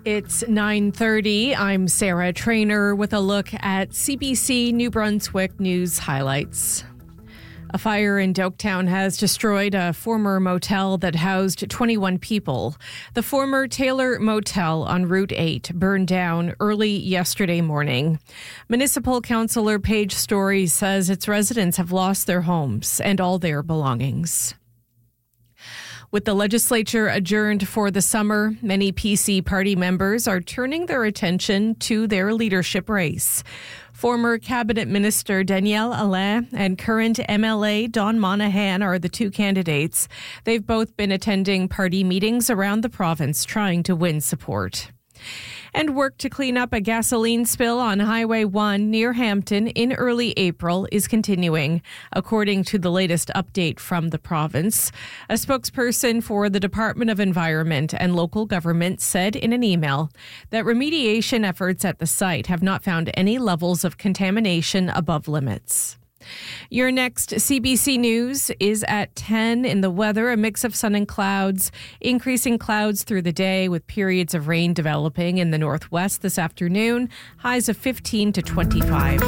It's 9:30. I'm Sarah Trainer with a look at CBC New Brunswick news highlights. A fire in Doketown has destroyed a former motel that housed 21 people. The former Taylor Motel on Route 8 burned down early yesterday morning. Municipal Councillor Paige Story says its residents have lost their homes and all their belongings. With the legislature adjourned for the summer, many PC party members are turning their attention to their leadership race. Former Cabinet Minister Danielle Alain and current MLA Don Monahan are the two candidates. They've both been attending party meetings around the province trying to win support. And work to clean up a gasoline spill on Highway 1 near Hampton in early April is continuing, according to the latest update from the province. A spokesperson for the Department of Environment and Local Government said in an email that remediation efforts at the site have not found any levels of contamination above limits. Your next CBC News is at 10. In the weather, a mix of sun and clouds, increasing clouds through the day with periods of rain developing in the northwest this afternoon, highs of 15 to 25.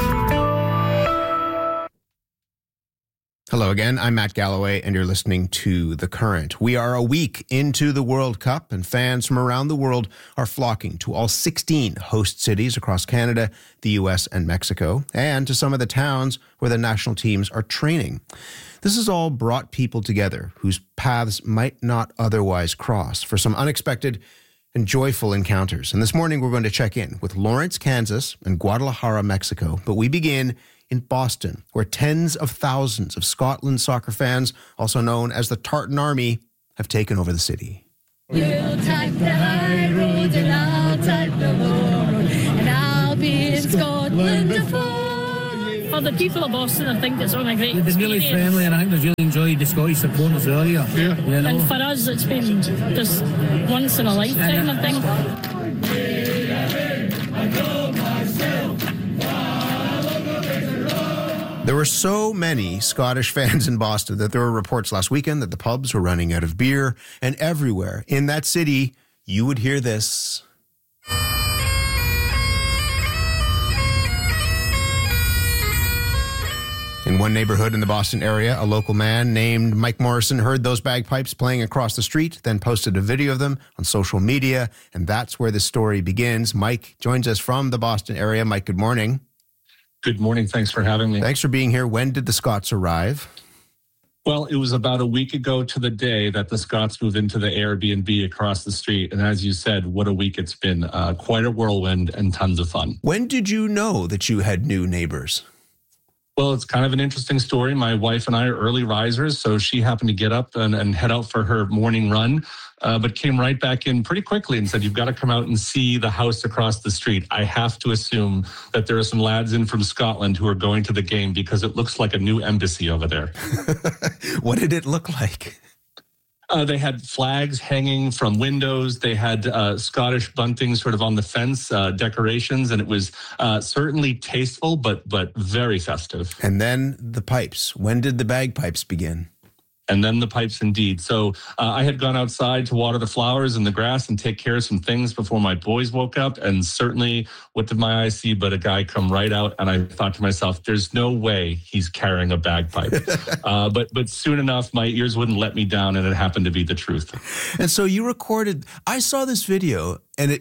Hello again, I'm Matt Galloway, and you're listening to The Current. We are a week into the World Cup, and fans from around the world are flocking to all 16 host cities across Canada, the U.S., and Mexico, and to some of the towns where the national teams are training. This has all brought people together whose paths might not otherwise cross for some unexpected and joyful encounters. And this morning, we're going to check in with Lawrence, Kansas, and Guadalajara, Mexico. But we begin in Boston, where tens of thousands of Scotland soccer fans, also known as the Tartan Army, have taken over the city. You'll take the high road and I'll take the low road, and I'll be in Scotland before. For the people of Boston, I think it's on a great experience. They've been really friendly, and I think they've really enjoyed the Scottish support as well. Yeah. You know? And for us, it's been just once in a lifetime, I think. There were so many Scottish fans in Boston that there were reports last weekend that the pubs were running out of beer, and everywhere in that city, you would hear this. In one neighborhood in the Boston area, a local man named Mike Morrison heard those bagpipes playing across the street, then posted a video of them on social media, and that's where the story begins. Mike joins us from the Boston area. Mike, good morning. Good morning. Thanks for having me. Thanks for being here. When did the Scots arrive? Well, it was about a week ago to the day that the Scots moved into the Airbnb across the street. And as you said, what a week it's been. Quite a whirlwind and tons of fun. When did you know that you had new neighbors? Well, it's kind of an interesting story. My wife and I are early risers, so she happened to get up and head out for her morning run, but came right back in pretty quickly and said, "You've got to come out and see the house across the street. I have to assume that there are some lads in from Scotland who are going to the game because it looks like a new embassy over there." What did it look like? They had flags hanging from windows. They had Scottish bunting sort of on the fence, decorations, and it was certainly tasteful, but very festive. And then the pipes. When did the bagpipes begin? And then the pipes, indeed. So I had gone outside to water the flowers and the grass and take care of some things before my boys woke up. And certainly, what did my eyes see but a guy come right out? And I thought to myself, there's no way he's carrying a bagpipe. But soon enough, my ears wouldn't let me down, and it happened to be the truth. And so you recorded, I saw this video, and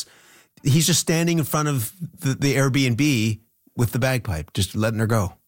he's just standing in front of the Airbnb with the bagpipe, just letting her go.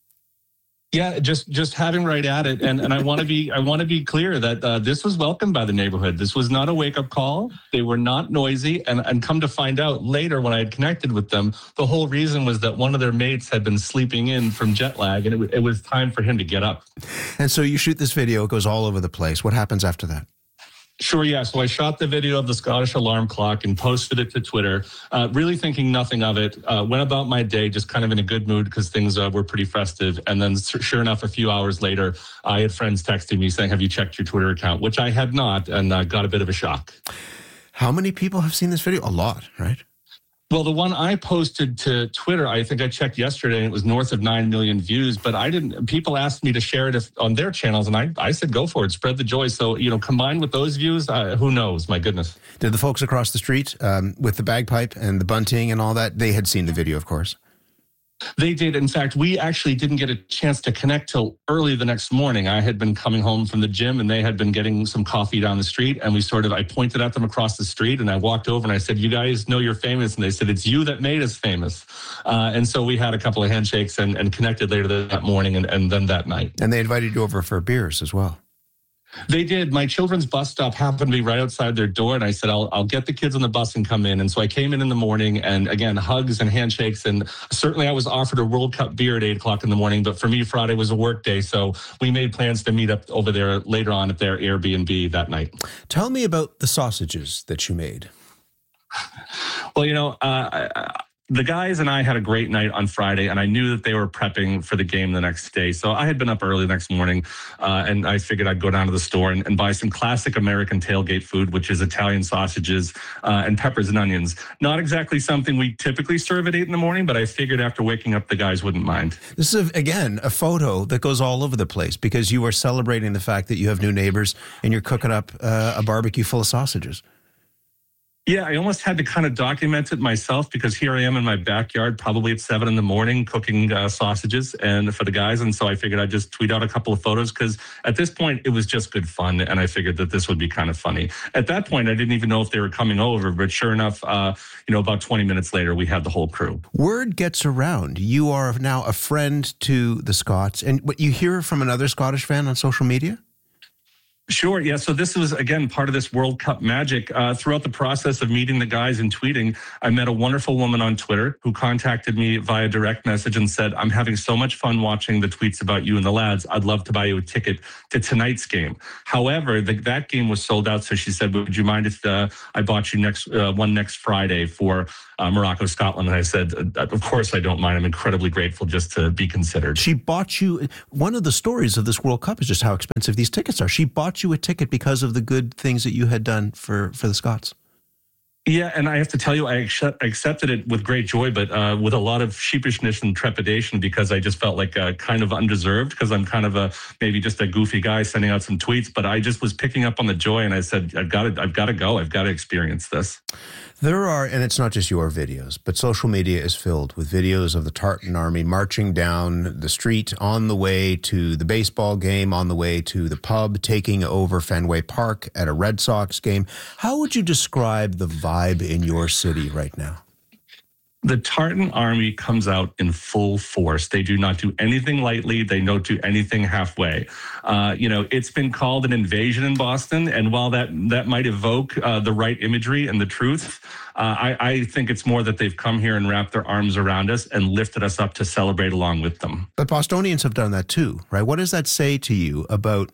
Yeah, just having right at it, and I want to be clear that this was welcomed by the neighborhood. This was not a wake up call. They were not noisy, and come to find out later when I had connected with them, the whole reason was that one of their mates had been sleeping in from jet lag, and it was time for him to get up. And so you shoot this video; it goes all over the place. What happens after that? Sure, yeah. So I shot the video of the Scottish alarm clock and posted it to Twitter, really thinking nothing of it. Went about my day just kind of in a good mood because things were pretty festive. And then sure enough, a few hours later, I had friends texting me saying, "Have you checked your Twitter account?" Which I had not, and got a bit of a shock. How many people have seen this video? A lot, right? Well, the one I posted to Twitter, I think I checked yesterday, and it was north of 9 million views. But people asked me to share it on their channels, and I said, go for it, spread the joy. So, combined with those views, who knows? My goodness. Did the folks across the street with the bagpipe and the bunting and all that, they had seen the video, of course? They did. In fact, we actually didn't get a chance to connect till early the next morning. I had been coming home from the gym, and they had been getting some coffee down the street. And I pointed at them across the street, and I walked over and I said, you guys know you're famous. And they said, it's you that made us famous. And so we had a couple of handshakes and connected later that morning and then that night. And they invited you over for beers as well. They did. My children's bus stop happened to be right outside their door, and I said, I'll get the kids on the bus and come in. And so I came in the morning, and again, hugs and handshakes. And certainly I was offered a World Cup beer at 8 o'clock in the morning, but for me, Friday was a work day. So we made plans to meet up over there later on at their Airbnb that night. Tell me about the sausages that you made. Well, the guys and I had a great night on Friday, and I knew that they were prepping for the game the next day. So I had been up early the next morning, and I figured I'd go down to the store and buy some classic American tailgate food, which is Italian sausages and peppers and onions. Not exactly something we typically serve at 8 in the morning, but I figured after waking up, the guys wouldn't mind. This is, again, a photo that goes all over the place because you are celebrating the fact that you have new neighbors and you're cooking up a barbecue full of sausages. Yeah, I almost had to kind of document it myself because here I am in my backyard, probably at 7 in the morning, cooking sausages and for the guys. And so I figured I'd just tweet out a couple of photos because at this point it was just good fun. And I figured that this would be kind of funny. At that point, I didn't even know if they were coming over. But sure enough, about 20 minutes later, we had the whole crew. Word gets around. You are now a friend to the Scots. And what you hear from another Scottish fan on social media? Sure. Yeah. So this was, again, part of this World Cup magic. Throughout the process of meeting the guys and tweeting, I met a wonderful woman on Twitter who contacted me via direct message and said, I'm having so much fun watching the tweets about you and the lads. I'd love to buy you a ticket to tonight's game. However, that game was sold out. So she said, would you mind if I bought you next Friday for Morocco, Scotland? And I said, of course I don't mind. I'm incredibly grateful just to be considered. She bought you, one of the stories of this World Cup is just how expensive these tickets are. She bought you a ticket because of the good things that you had done for the Scots. Yeah, and I have to tell you, I accepted it with great joy, but with a lot of sheepishness and trepidation because I just felt like kind of undeserved because I'm kind of maybe just a goofy guy sending out some tweets, but I just was picking up on the joy and I said, I've got to go. I've got to experience this. There are, and it's not just your videos, but social media is filled with videos of the Tartan Army marching down the street on the way to the baseball game, on the way to the pub, taking over Fenway Park at a Red Sox game. How would you describe the vibe in your city right now? The Tartan Army comes out in full force. They do not do anything lightly. They don't do anything halfway. It's been called an invasion in Boston, and while that might evoke the right imagery and the truth, I think it's more that they've come here and wrapped their arms around us and lifted us up to celebrate along with them. But Bostonians have done that too, right? What does that say to you about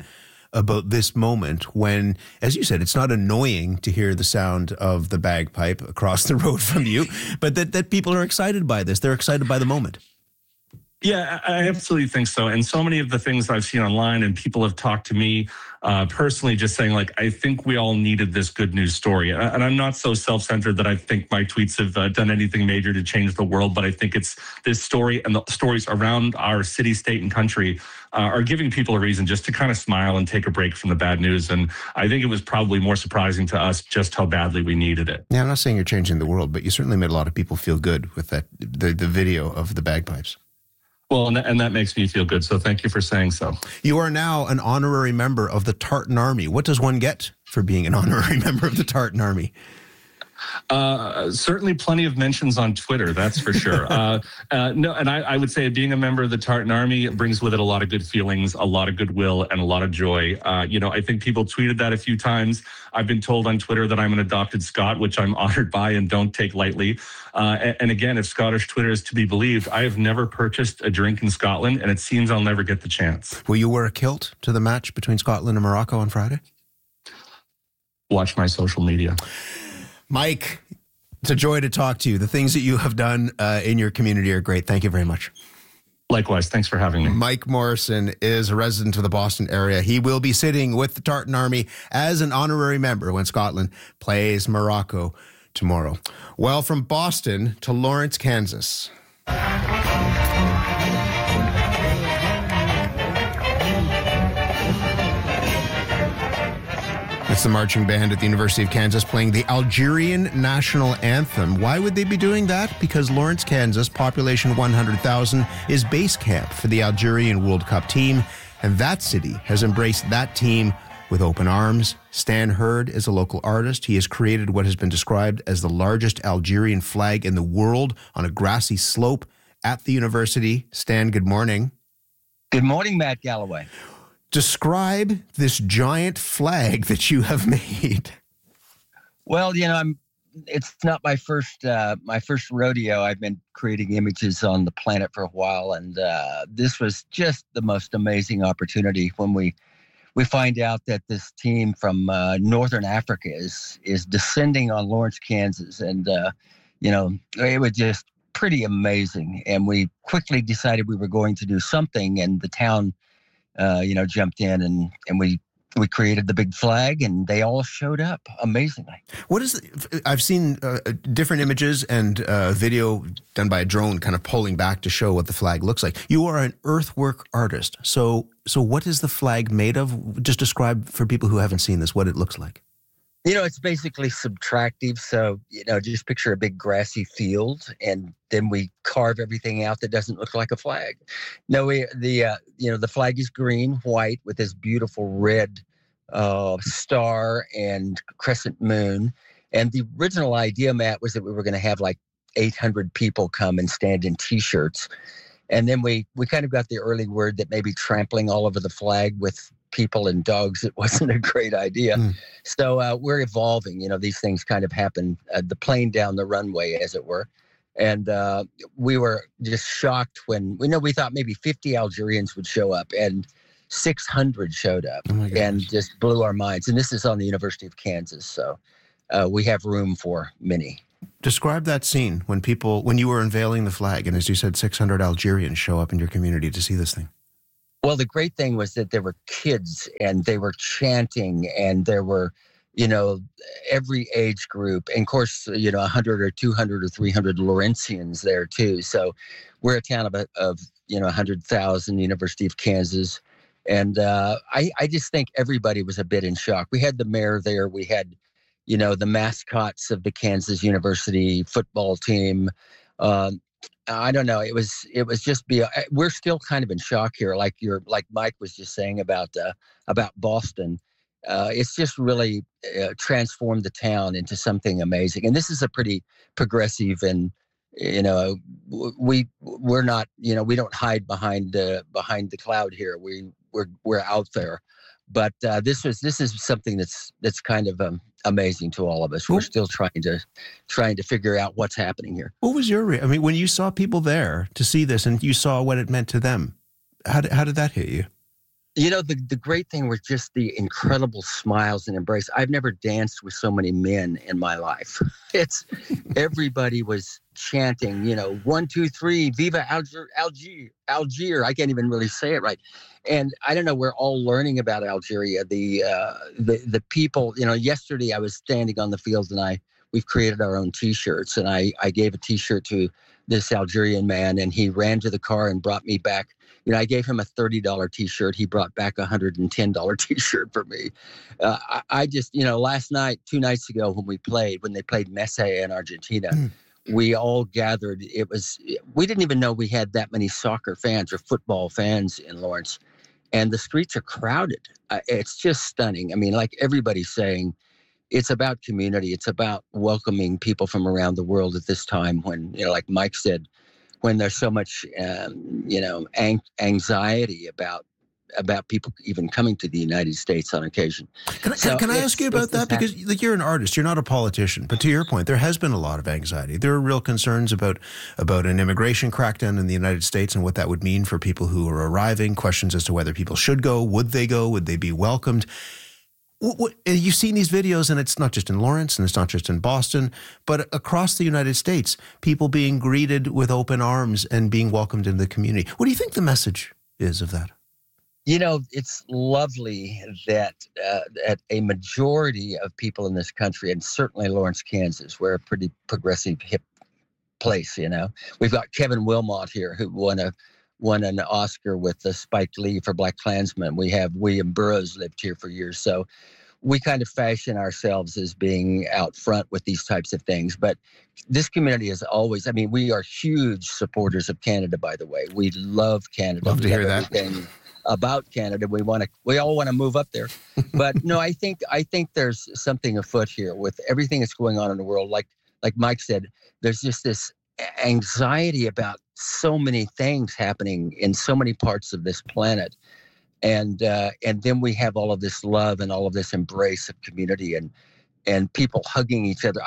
this moment when, as you said, it's not annoying to hear the sound of the bagpipe across the road from you, but that people are excited by this. They're excited by the moment. Yeah, I absolutely think so. And so many of the things I've seen online and people have talked to me personally just saying, like, I think we all needed this good news story. And I'm not so self-centered that I think my tweets have done anything major to change the world, but I think it's this story and the stories around our city, state, and country are giving people a reason just to kind of smile and take a break from the bad news. And I think it was probably more surprising to us just how badly we needed it. Yeah, I'm not saying you're changing the world, but you certainly made a lot of people feel good with the video of the bagpipes. Well, and that makes me feel good. So thank you for saying so. You are now an honorary member of the Tartan Army. What does one get for being an honorary member of the Tartan Army? Certainly plenty of mentions on Twitter, that's for sure. I would say being a member of the Tartan Army brings with it a lot of good feelings, a lot of goodwill, and a lot of joy. I think people tweeted that a few times. I've been told on Twitter that I'm an adopted Scot, which I'm honored by and don't take lightly. And again, if Scottish Twitter is to be believed, I have never purchased a drink in Scotland, and it seems I'll never get the chance. Will you wear a kilt to the match between Scotland and Morocco on Friday? Watch my social media. Mike, it's a joy to talk to you. The things that you have done in your community are great. Thank you very much. Likewise. Thanks for having me. Mike Morrison is a resident of the Boston area. He will be sitting with the Tartan Army as an honorary member when Scotland plays Morocco tomorrow. Well, from Boston to Lawrence, Kansas. It's the marching band at the University of Kansas playing the Algerian national anthem. Why would they be doing that? Because Lawrence, Kansas, population 100,000, is base camp for the Algerian World Cup team, and that city has embraced that team with open arms. Stan Hurd is a local artist. He has created what has been described as the largest Algerian flag in the world on a grassy slope at the university. Stan, good morning. Good morning, Matt Galloway. Describe this giant flag that you have made. Well, it's not my first rodeo. I've been creating images on the planet for a while, and this was just the most amazing opportunity when we find out that this team from Northern Africa is descending on Lawrence, Kansas, and it was just pretty amazing. And we quickly decided we were going to do something, and the town jumped in and we created the big flag, and they all showed up amazingly. I've seen different images and video done by a drone kind of pulling back to show what the flag looks like. You are an earthwork artist. So what is the flag made of? Just describe for people who haven't seen this what it looks like. It's basically subtractive. So, just picture a big grassy field, and then we carve everything out that doesn't look like a flag. No, the flag is green, white with this beautiful red star and crescent moon. And the original idea, Matt, was that we were going to have like 800 people come and stand in T-shirts. And then we kind of got the early word that maybe trampling all over the flag with people and dogs, it wasn't a great idea. So we're evolving. These things kind of happen, the plane down the runway, as it were. And we were just shocked when we thought maybe 50 Algerians would show up, and 600 showed up, and just blew our minds. And this is on the University of Kansas, so we have room for many. Describe that scene when you were unveiling the flag, and as you said, 600 Algerians show up in your community to see this thing. Well, the great thing was that there were kids, and they were chanting, and there were, every age group. And of course, 100 or 200 or 300 Lawrencians there too. So we're a town of 100,000, University of Kansas. And I just think everybody was a bit in shock. We had the mayor there. We had, the mascots of the Kansas University football team. I don't know. It was just we're still kind of in shock here. Like Mike was just saying about Boston. It's just really transformed the town into something amazing. And this is a pretty progressive, and we're not, we don't hide behind the cloud here. We're out there. But this is something that's kind of amazing to all of us. We're still trying to figure out what's happening here. What was your when you saw people there to see this and you saw what it meant to them, how did that hit you? The great thing was just the incredible smiles and embrace. I've never danced with so many men in my life. Everybody was chanting, 1, 2, 3, Viva Algiers. I can't even really say it right. And I don't know, we're all learning about Algeria. The people, yesterday I was standing on the field, and we've created our own T-shirts, and I gave a T-shirt to this Algerian man, and he ran to the car and brought me back. I gave him a $30 T-shirt. He brought back a $110 T-shirt for me. I just, last night, 2 nights ago when they played Messi in Argentina, we all gathered. We didn't even know we had that many soccer fans or football fans in Lawrence. And the streets are crowded. It's just stunning. Like everybody's saying, it's about community. It's about welcoming people from around the world at this time when, like Mike said, when there's so much, anxiety about people even coming to the United States on occasion. Can I ask you about that? Because you're an artist, you're not a politician. But to your point, there has been a lot of anxiety. There are real concerns about an immigration crackdown in the United States and what that would mean for people who are arriving, questions as to whether people should go, would they be welcomed? You've seen these videos, and it's not just in Lawrence, and it's not just in Boston, but across the United States, people being greeted with open arms and being welcomed into the community. What do you think the message is of that? It's lovely that a majority of people in this country, and certainly Lawrence, Kansas, we're a pretty progressive, hip place. We've got Kevin Wilmot here, who won an Oscar with Spike Lee for Black Klansman. We have William Burroughs lived here for years, so we kind of fashion ourselves as being out front with these types of things. But this community is always, we are huge supporters of Canada, by the way. We love Canada. Love to hear that. About Canada. We all want to move up there. But no, I think there's something afoot here with everything that's going on in the world. Like Mike said, there's just this anxiety about so many things happening in so many parts of this planet. And then we have all of this love and all of this embrace of community and people hugging each other.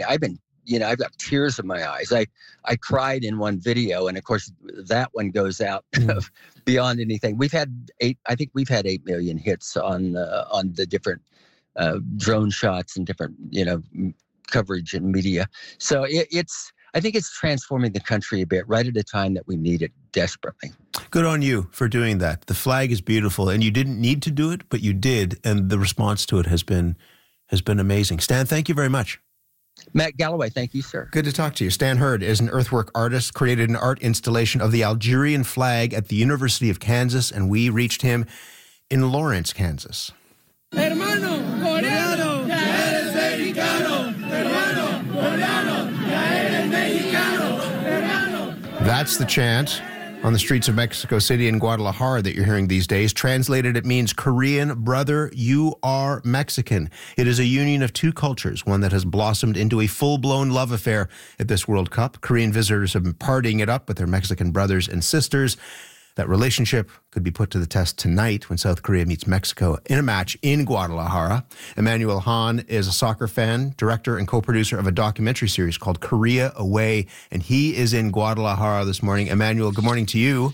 I've got tears in my eyes. I cried in one video, and of course that one goes out beyond anything. We've had 8 million hits on the different drone shots and different coverage and media. So I think it's transforming the country a bit right at a time that we need it desperately. Good on you for doing that. The flag is beautiful, and you didn't need to do it, but you did, and the response to it has been amazing. Stan, thank you very much. Matt Galloway, thank you, sir. Good to talk to you. Stan Hurd is an earthwork artist, created an art installation of the Algerian flag at the University of Kansas, and we reached him in Lawrence, Kansas. Hermano coreano, ya eres mexicano. Hermano coreano, ya eres mexicano. Hermano. That's the chant on the streets of Mexico City and Guadalajara that you're hearing these days. Translated, it means, Korean brother, you are Mexican. It is a union of two cultures, one that has blossomed into a full-blown love affair at this World Cup. Korean visitors have been partying it up with their Mexican brothers and sisters. That relationship could be put to the test tonight when South Korea meets Mexico in a match in Guadalajara. Emmanuel Han is a soccer fan, director and co-producer of a documentary series called Korea Away, and he is in Guadalajara this morning. Emmanuel, good morning to you.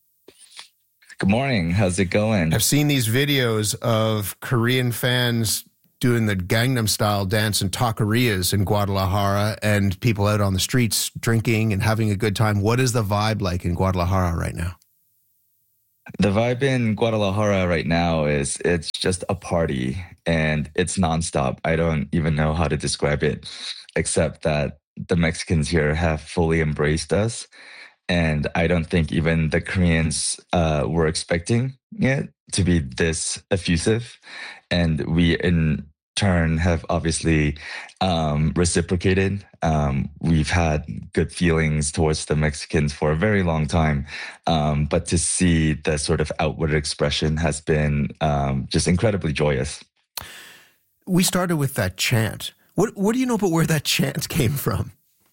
Good morning. How's it going? I've seen these videos of Korean fans doing the Gangnam Style dance in taquerias in Guadalajara and people out on the streets drinking and having a good time. What is the vibe like in Guadalajara right now? The vibe in Guadalajara right now it's just a party, and it's nonstop. I don't even know how to describe it, except that the Mexicans here have fully embraced us. And I don't think even the Koreans were expecting it to be this effusive. And we, in turn, have obviously reciprocated. We've had good feelings towards the Mexicans for a very long time. But to see the sort of outward expression has been just incredibly joyous. We started with that chant. What do you know about where that chant came from?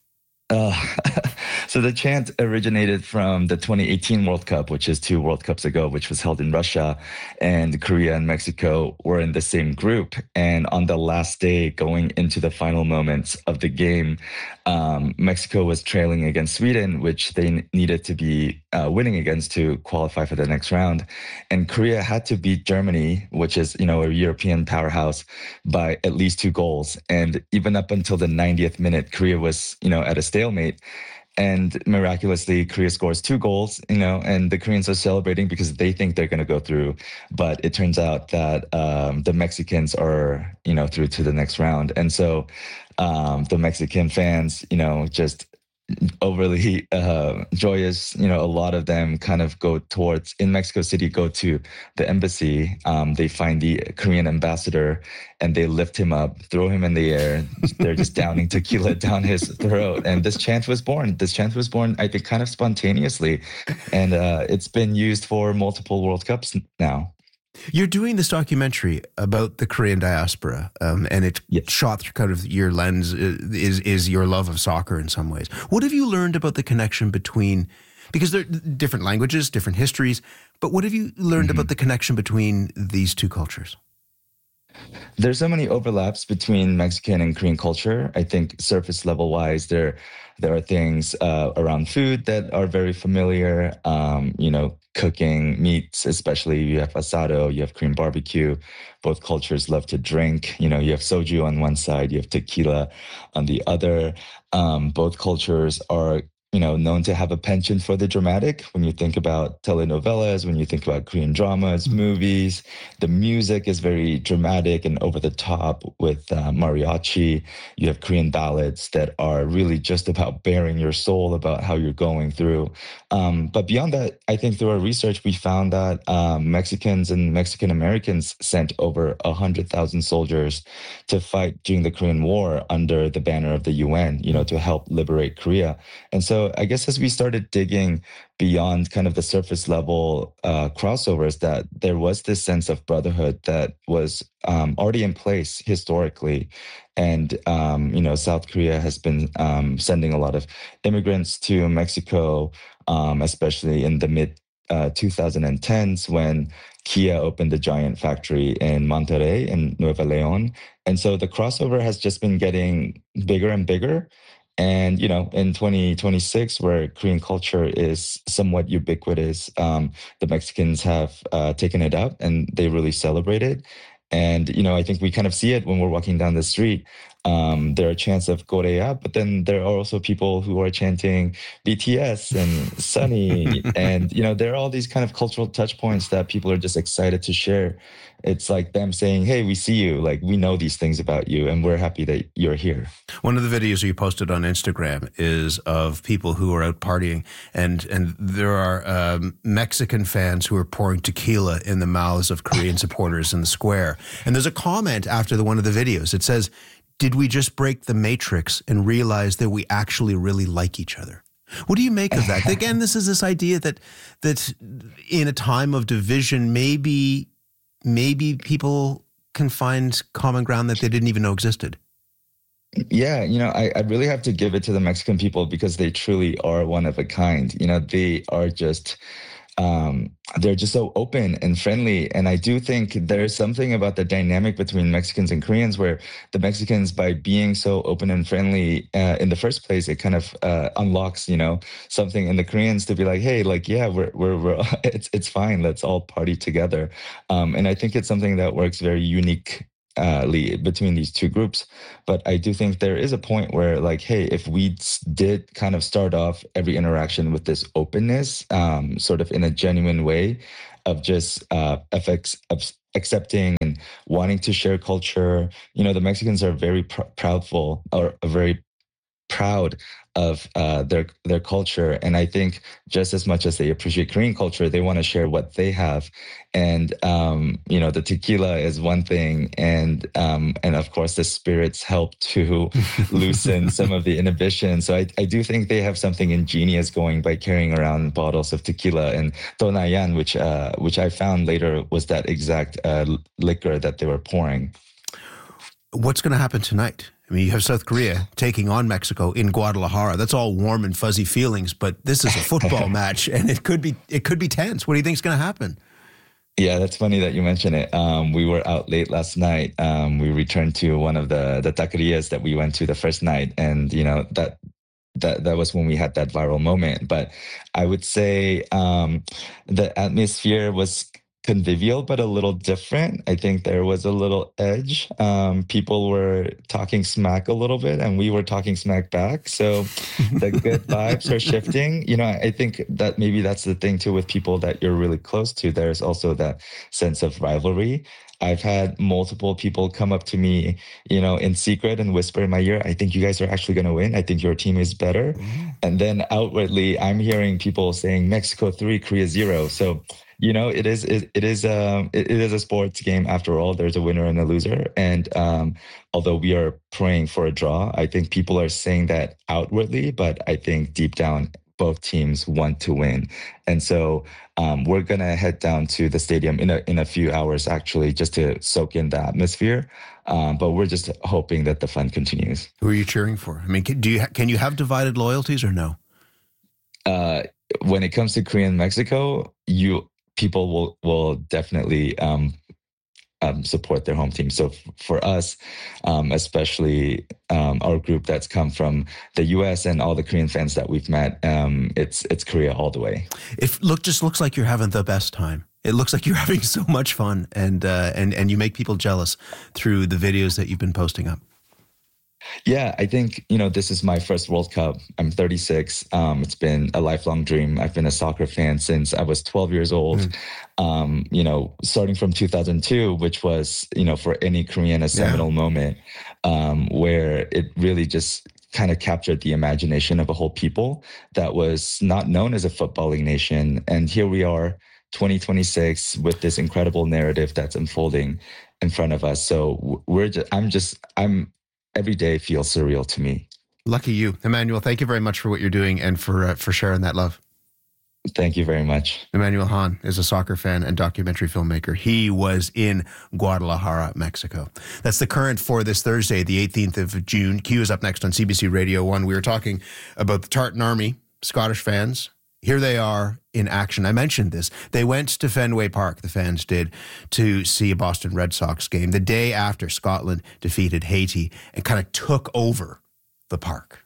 So the chant originated from the 2018 World Cup, which is 2 World Cups ago, which was held in Russia, and Korea and Mexico were in the same group. And on the last day, going into the final moments of the game, Mexico was trailing against Sweden, which they needed to be winning against to qualify for the next round. And Korea had to beat Germany, which is, a European powerhouse, by at least 2 goals. And even up until the 90th minute, Korea was, at a stalemate. And miraculously, Korea scores 2 goals, and the Koreans are celebrating because they think they're going to go through. But it turns out that the Mexicans are, through to the next round. And so the Mexican fans, just overly joyous. A lot of them kind of go towards, in Mexico City, go to the embassy. They find the Korean ambassador and they lift him up, throw him in the air. They're just downing tequila down his throat. And this chant was born. I think, kind of spontaneously. And it's been used for multiple World Cups now. You're doing this documentary about the Korean diaspora, and it's shot through kind of your lens is your love of soccer in some ways. What have you learned about the connection between, because they're different languages, different histories, but what have you learned about the connection between these two cultures? There's so many overlaps between Mexican and Korean culture. I think surface level wise, there are things around food that are very familiar. Cooking meats, especially you have asado, you have Korean barbecue. Both cultures love to drink. You have soju on one side, you have tequila on the other. Both cultures are known to have a penchant for the dramatic. When you think about telenovelas, when you think about Korean dramas, movies, the music is very dramatic and over the top with mariachi. You have Korean ballads that are really just about bearing your soul, about how you're going through. But beyond that, I think through our research, we found that Mexicans and Mexican Americans sent over 100,000 soldiers to fight during the Korean War under the banner of the UN, to help liberate Korea. And so I guess as we started digging beyond kind of the surface level crossovers, that there was this sense of brotherhood that was already in place historically. And, South Korea has been sending a lot of immigrants to Mexico, especially in the mid 2010s when Kia opened a giant factory in Monterrey in Nuevo León. And so the crossover has just been getting bigger and bigger. And, in 2026, where Korean culture is somewhat ubiquitous, the Mexicans have taken it up and they really celebrate it. And, I think we kind of see it when we're walking down the street. There are chants of Korea, but then there are also people who are chanting BTS and Sunny. And, there are all these kind of cultural touch points that people are just excited to share. It's like them saying, hey, we see you, like we know these things about you and we're happy that you're here. One of the videos you posted on Instagram is of people who are out partying and there are Mexican fans who are pouring tequila in the mouths of Korean supporters in the square. And there's a comment after one of the videos. It says, did we just break the matrix and realize that we actually really like each other? What do you make of that? Again, this is this idea that in a time of division, maybe people can find common ground that they didn't even know existed. Yeah, I really have to give it to the Mexican people because they truly are one of a kind. They are just, they're just so open and friendly. And I do think there's something about the dynamic between Mexicans and Koreans where the Mexicans, by being so open and friendly in the first place, it kind of unlocks, something in the Koreans to be like, hey, like, yeah, we're it's fine. Let's all party together. And I think it's something that works very unique between these two groups. But I do think there is a point where like, hey, if we did kind of start off every interaction with this openness, sort of in a genuine way of just accepting and wanting to share culture, the Mexicans are very proudful or very proud of their culture. And I think just as much as they appreciate Korean culture, they want to share what they have. And, the tequila is one thing. And of course, the spirits help to loosen some of the inhibition. So I do think they have something ingenious going by carrying around bottles of tequila and Tonayan, which I found later was that exact liquor that they were pouring. What's going to happen tonight? I mean, you have South Korea taking on Mexico in Guadalajara. That's all warm and fuzzy feelings, but this is a football match, and it could be tense. What do you think is going to happen? Yeah, that's funny that you mention it. We were out late last night. We returned to one of the taquerias that we went to the first night, and that was when we had that viral moment. But I would say the atmosphere was convivial, but a little different. I think there was a little edge. People were talking smack a little bit and we were talking smack back. So the good vibes are shifting. I think that maybe that's the thing too with people that you're really close to. There's also that sense of rivalry. I've had multiple people come up to me, in secret and whisper in my ear, I think you guys are actually going to win. I think your team is better. Mm-hmm. And then outwardly, I'm hearing people saying Mexico 3, Korea 0. So it is a sports game after all. There's a winner and a loser. And although we are praying for a draw, I think people are saying that outwardly, but I think deep down, both teams want to win. And so we're going to head down to the stadium in a few hours, actually, just to soak in the atmosphere. But we're just hoping that the fun continues. Who are you cheering for? I mean, can you have divided loyalties or no? When it comes to Korea and Mexico, people will definitely support their home team. So for us, especially our group that's come from the U.S. and all the Korean fans that we've met, it's Korea all the way. Just looks like you're having the best time. It looks like you're having so much fun, and you make people jealous through the videos that you've been posting up. Yeah, I think, this is my first World Cup. I'm 36. It's been a lifelong dream. I've been a soccer fan since I was 12 years old. Starting from 2002, which was, for any Korean, a seminal moment, where it really just kind of captured the imagination of a whole people that was not known as a footballing nation. And here we are, 2026, with this incredible narrative that's unfolding in front of us. So I'm every day feels surreal to me. Lucky you. Emmanuel, thank you very much for what you're doing and for sharing that love. Thank you very much. Emmanuel Han is a soccer fan and documentary filmmaker. He was in Guadalajara, Mexico. That's The Current for this Thursday, the 18th of June. Q is up next on CBC Radio 1. We were talking about the Tartan Army, Scottish fans. Here they are in action. I mentioned this. They went to Fenway Park, the fans did, to see a Boston Red Sox game the day after Scotland defeated Haiti and kind of took over the park.